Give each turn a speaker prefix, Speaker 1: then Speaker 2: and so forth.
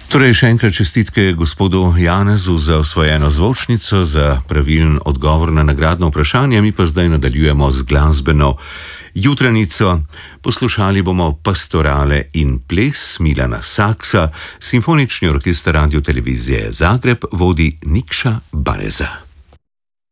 Speaker 1: Torej, še enkrat čestitke gospodu Janezu za osvojeno zvočnico, za pravilen odgovor na nagradno vprašanje. Mi pa zdaj nadaljujemo z glasbeno jutranico. Poslušali bomo Pastorale in ples Milana Saksa. Simfonični orkester Radio Televizije Zagreb vodi Nikša Baleza.